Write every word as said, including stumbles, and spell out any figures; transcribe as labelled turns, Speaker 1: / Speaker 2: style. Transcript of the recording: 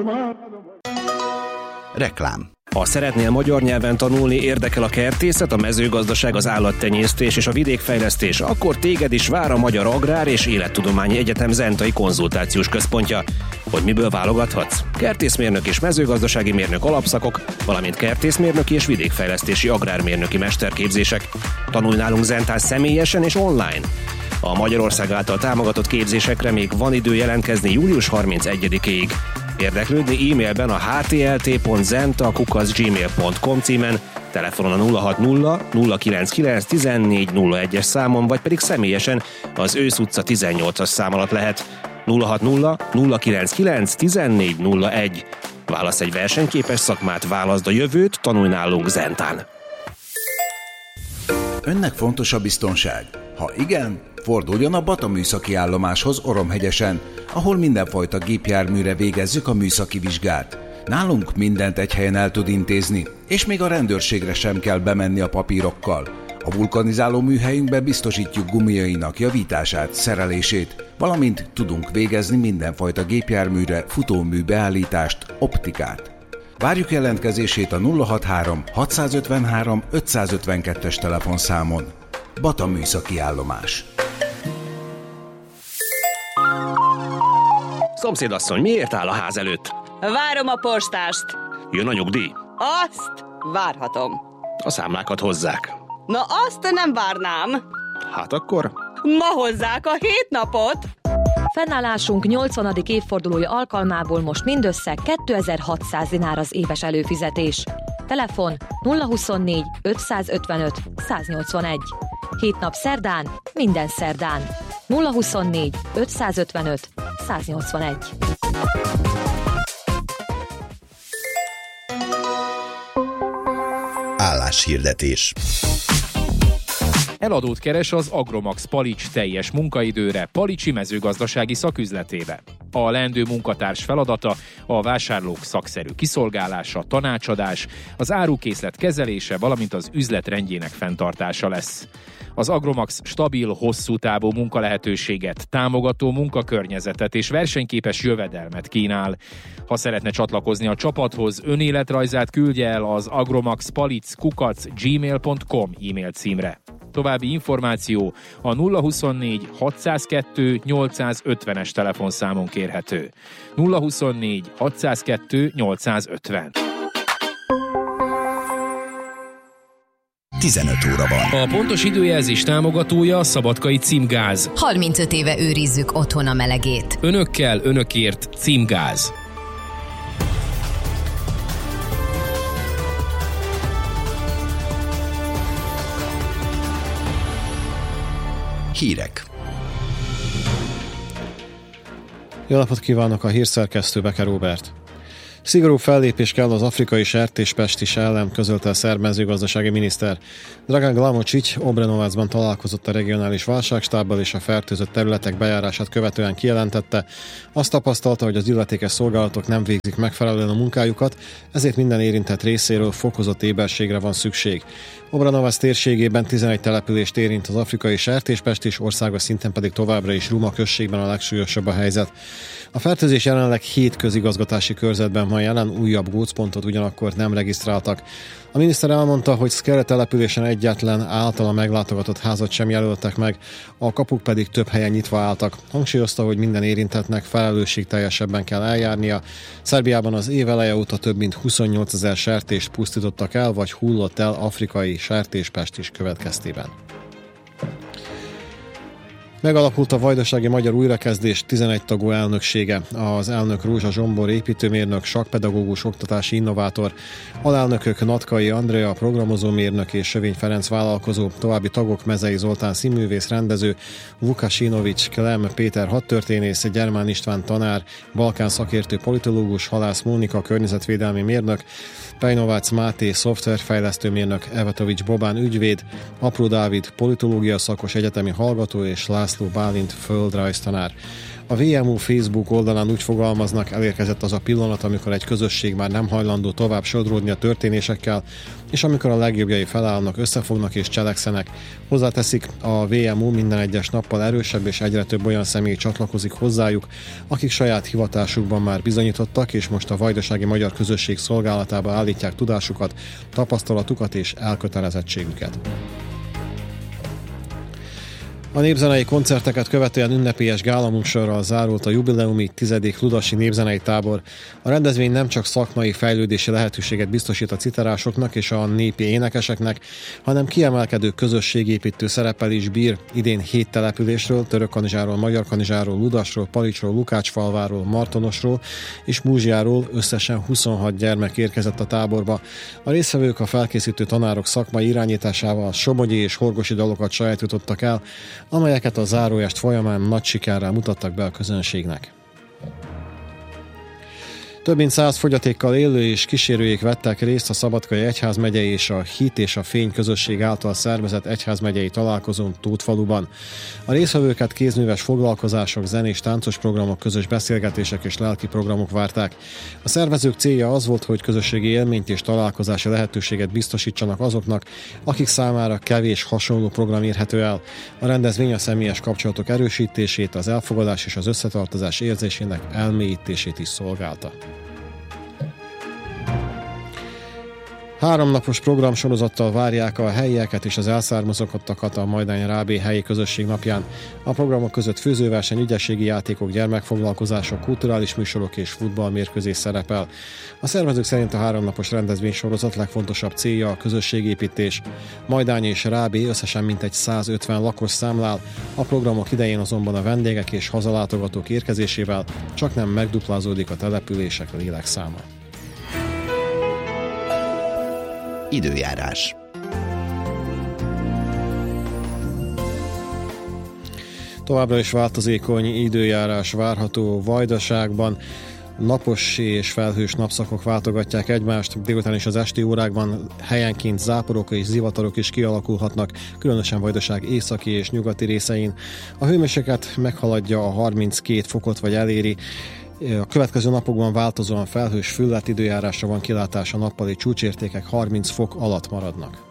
Speaker 1: Reklám.
Speaker 2: Ha szeretnél magyar nyelven tanulni, érdekel a kertészet, a mezőgazdaság, az állattenyésztés és a vidékfejlesztés, akkor téged is vár a Magyar Agrár és Élettudományi Egyetem Zentai Konzultációs Központja. Hogy miből válogathatsz? Kertészmérnök és mezőgazdasági mérnök alapszakok, valamint kertészmérnöki és vidékfejlesztési agrármérnöki mesterképzések. Tanulj nálunk Zentán személyesen és online. A Magyarország által támogatott képzésekre még van idő jelentkezni július harmincegyedikéig. Érdeklődni e-mailben a h t l t pont zenta kukac gmail pont com címen, telefonon a nulla hat nulla nulla kilenc kilenc tizennégy nulla egyes számon, vagy pedig személyesen az Ősz utca tizennyolcas szám alatt lehet. nulla hat nulla nulla kilenc kilenc tizennégy nulla egy. Válasz egy versenyképes szakmát, válaszd a jövőt, tanulj nálunk Zentán.
Speaker 1: Önnek fontos a biztonság? Ha igen, forduljon a Bata műszaki állomáshoz Oromhegyesen, ahol mindenfajta gépjárműre végezzük a műszaki vizsgát. Nálunk mindent egy helyen el tud intézni, és még a rendőrségre sem kell bemenni a papírokkal. A vulkanizáló műhelyünkbe biztosítjuk gumiainak javítását, szerelését, valamint tudunk végezni mindenfajta gépjárműre futómű beállítást, optikát. Várjuk jelentkezését a nulla hatvanhárom hatszázötvenhárom ötszázötvenkettes telefonszámon. Bata műszaki állomás.
Speaker 2: Szomszédasszony, miért áll a ház előtt?
Speaker 3: Várom a postást.
Speaker 2: Jön a nyugdíj?
Speaker 3: Azt várhatom.
Speaker 2: A számlákat hozzák.
Speaker 3: Na azt nem várnám.
Speaker 2: Hát akkor?
Speaker 3: Ma hozzák a hét napot.
Speaker 4: Fennállásunk nyolcvanadik évfordulója alkalmából most mindössze kétezer-hatszáz dinár az éves előfizetés. Telefon nulla huszonnégy ötszázötvenöt száznyolcvanegy. Hét nap szerdán, minden szerdán. nulla huszonnégy ötszázötvenöt száznyolcvanegy.
Speaker 1: Álláshirdetés.
Speaker 5: Eladót keres az Agromax Palics teljes munkaidőre Palicsi mezőgazdasági szaküzletébe. A leendő munkatárs feladata a vásárlók szakszerű kiszolgálása, tanácsadás, az árukészlet kezelése, valamint az üzlet rendjének fenntartása lesz. Az Agromax stabil, hosszú távú munkalehetőséget, támogató munkakörnyezetet és versenyképes jövedelmet kínál. Ha szeretne csatlakozni a csapathoz, önéletrajzát küldje el az agromaxpalic kukac gmail pont com e-mail címre. További információ a nulla huszonnégy hatszázkettő nyolcszázötvenes telefonszámon kérhető. nulla huszonnégy hatszázkettő nyolcszázötven.
Speaker 1: tizenöt óra van.
Speaker 5: A pontos időjelzés támogatója a Szabadkai Címgáz.
Speaker 6: harmincöt éve őrizzük otthon a melegét.
Speaker 5: Önökkel, önökért Címgáz.
Speaker 1: Hírek.
Speaker 7: Jó napot kívánok, a hírszerkesztő Beke Róbert. Szigorú fellépés kell az afrikai sertéspestis ellen, közölte a szerb mezőgazdasági miniszter. Dragan Glamocic Obrenovacban találkozott a regionális válságstábbal, és a fertőzött területek bejárását követően kijelentette. Azt tapasztalta, hogy az illetékes szolgálatok nem végzik megfelelően a munkájukat, ezért minden érintett részéről fokozott éberségre van szükség. Obrenovac térségében tizenegy települést érint az afrikai sertéspestis, országos szinten pedig továbbra is Ruma községben a legsúlyosabb a helyzet. A fertőzés jelenleg hét közigazgatási körzetben van jelen, újabb gócpontot ugyanakkor nem regisztráltak. A miniszter elmondta, hogy Szkere településen egyetlen általa meglátogatott házat sem jelöltek meg, a kapuk pedig több helyen nyitva álltak. Hangsúlyozta, hogy minden érintettnek felelősségteljesebben kell eljárnia. Szerbiában az év eleje óta több mint huszonnyolcezer sertést pusztítottak el, vagy hullott el afrikai sertéspestis következtében. Megalakult a Vajdasági Magyar Újrakezdés tizenegy tagú elnöksége. Az elnök Rózsa Zsombor építőmérnök, sakkpedagógus, oktatási innovátor, alelnökök Natkai Andrea programozómérnök és Sövény Ferenc vállalkozó, további tagok Mezei Zoltán színművész rendező, Vukasinovics Klem Péter hadtörténész, Gyermán István tanár, Balkán szakértő politológus, Halász Mónika környezetvédelmi mérnök, Pejnovácz Máté szoftverfejlesztőmérnök, Evatovics Bobán ügyvéd, Apró Dávid politológia szakos egyetemi hallgató és László Bálint földrajztanár. A vé em u Facebook oldalán úgy fogalmaznak, elérkezett az a pillanat, amikor egy közösség már nem hajlandó tovább sodródni a történésekkel, és amikor a legjobbjai felállnak, összefognak és cselekszenek. Hozzáteszik, a vé em u minden egyes nappal erősebb és egyre több olyan személy csatlakozik hozzájuk, akik saját hivatásukban már bizonyítottak, és most a vajdasági magyar közösség szolgálatába állítják tudásukat, tapasztalatukat és elkötelezettségüket. A népzenei koncerteket követően ünnepélyes gálaműsorral zárult a jubileumi tizedik Ludasi Népzenei Tábor. A rendezvény nem csak szakmai fejlődési lehetőséget biztosít a citerásoknak és a népi énekeseknek, hanem kiemelkedő közösségépítő szereppel is bír. Idén hét településről, Törökkanizsáról, Magyarkanizsáról, Ludasról, Palicsról, Lukácsfalváról, Martonosról és Múzsiáról összesen huszonhat gyermek érkezett a táborba. A résztvevők a felkészítő tanárok szakmai irányításával somogyi és horgosi dalokat sajátítottak el, amelyeket a záróest folyamán nagy sikerrel mutattak be a közönségnek. Több mint száz fogyatékkal élő és kísérőjék vettek részt a Szabadkai Egyházmegyei és a Hit és a Fény közösség által szervezett egyházmegyei találkozón Tótfaluban. A résztvevőket kézműves foglalkozások, zenés, táncos programok, közös beszélgetések és lelki programok várták. A szervezők célja az volt, hogy közösségi élményt és találkozási lehetőséget biztosítsanak azoknak, akik számára kevés hasonló program érhető el. A rendezvény a személyes kapcsolatok erősítését, az elfogadás és az összetartozás érzésének elmélyítését is szolgálta. Háromnapos programsorozattal várják a helyieket és az elszármazottakat a Majdány Rábé helyi közösség napján. A programok között főzőverseny, ügyességi játékok, gyermekfoglalkozások, kulturális műsorok és futballmérkőzés szerepel. A szervezők szerint a háromnapos rendezvénysorozat legfontosabb célja a közösségépítés. Majdány és Rábé összesen mintegy százötven lakos számlál, a programok idején azonban a vendégek és hazalátogatók érkezésével csaknem megduplázódik a települések lélekszáma.
Speaker 8: Időjárás.
Speaker 7: Továbbra is változékony időjárás várható Vajdaságban. Napos és felhős napszakok váltogatják egymást, délután és az esti órákban helyenként záporok és zivatarok is kialakulhatnak, különösen Vajdaság északi és nyugati részein. A hőmérséklet meghaladja a harminckét fokot vagy eléri. A következő napokban változóan felhős füllet időjárásra van kilátás, a nappali csúcsértékek harminc fok alatt maradnak.